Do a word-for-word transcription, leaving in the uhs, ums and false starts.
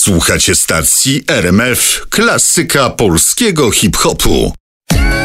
Słuchacie stacji R M F, klasyka polskiego hip-hopu.